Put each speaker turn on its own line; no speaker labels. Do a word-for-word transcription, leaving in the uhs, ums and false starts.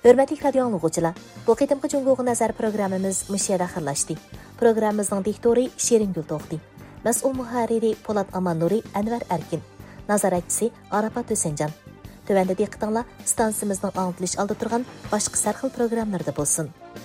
Hörmətli radio anlıqçılar, bu qitimqi Cungo'ğa nazar programmamiz müşiyada xırlaşdı. Programmamizning diktori Şeringül To'xti, mas'ul muharriri Polat Amannuri Anvar Erkin, nazoratchisi Arafat Hüsencan. Tövəndə diqqətinizlər stansiyamızın anlatılış aldı turğan başqa sərxil proqramlarda bolsun.